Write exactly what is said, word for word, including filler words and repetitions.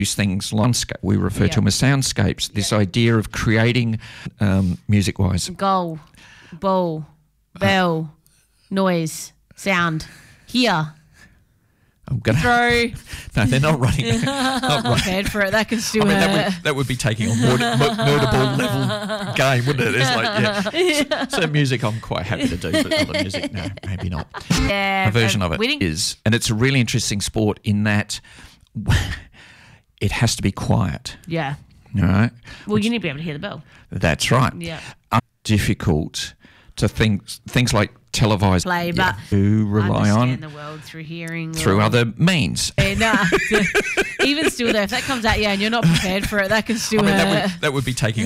use things landscape. We refer Yeah. to them as soundscapes. This Yeah. idea of creating um, music-wise. Goal, ball, bell, noise, sound, here, I'm gonna. throw. No, they're not running. Not I'm running. prepared for it. That can still I mean, that hurt. would, that would be taking a more notable level game, wouldn't it? It's like, yeah. So, so music I'm quite happy to do, but other music, no, maybe not. Yeah, A version uh, of it winning- is, and it's a really interesting sport in that it has to be quiet. Yeah. All right? Well, you need to be able to hear the bell. That's right. Yeah. Uh, difficult to think, things like televised Play, but to rely understand on the world through hearing. through or, other means. Yeah, nah. Even still, though, if that comes out, yeah, and you're not prepared for it, that can still I mean, hurt. that would, that would be taking